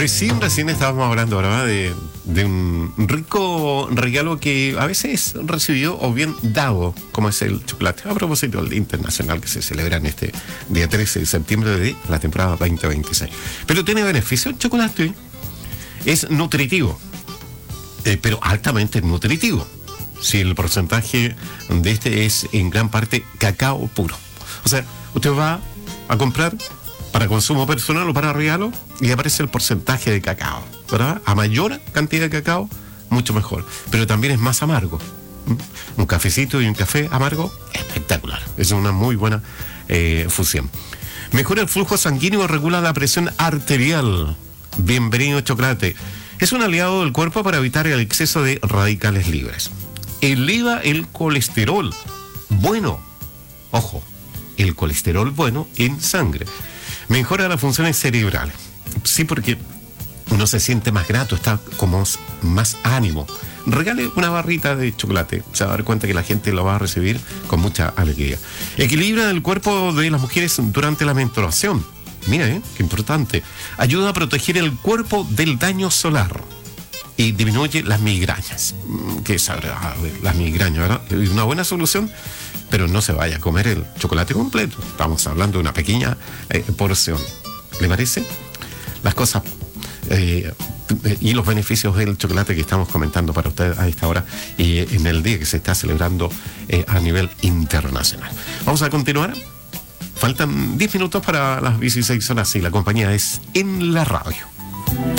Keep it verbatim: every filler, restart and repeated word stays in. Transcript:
Recién, recién estábamos hablando ahora de, de un rico regalo que a veces es recibido o bien dado, como es el chocolate, a propósito del Día Internacional que se celebra en este día trece de septiembre de la temporada veinte veintiséis. Pero tiene beneficio el chocolate, es nutritivo, eh, pero altamente nutritivo. Si el porcentaje de este es en gran parte cacao puro. O sea, usted va a comprar para consumo personal o para regalo y aparece el porcentaje de cacao, ¿verdad? A mayor cantidad de cacao, mucho mejor. Pero también es más amargo. ¿Mm? Un cafecito y un café amargo, espectacular. Es una muy buena eh, fusión. Mejora el flujo sanguíneo, regula la presión arterial. Bienvenido chocolate. Es un aliado del cuerpo para evitar el exceso de radicales libres. Eleva el colesterol bueno. Ojo, el colesterol bueno en sangre. Mejora las funciones cerebrales. Sí, porque uno se siente más grato, está como más ánimo. Regale una barrita de chocolate. Se va a dar cuenta que la gente lo va a recibir con mucha alegría. Equilibra el cuerpo de las mujeres durante la menstruación. Mira, ¿eh? Qué importante. Ayuda a proteger el cuerpo del daño solar. Y disminuye las migrañas. Qué desagradable, las migrañas, ¿verdad? Es una buena solución, pero no se vaya a comer el chocolate completo. Estamos hablando de una pequeña eh, porción. ¿Le parece? Las cosas eh, y los beneficios del chocolate que estamos comentando para ustedes a esta hora y en el día que se está celebrando eh, a nivel internacional. Vamos a continuar. Faltan diez minutos para las dieciséis horas y la compañía es En la Radio.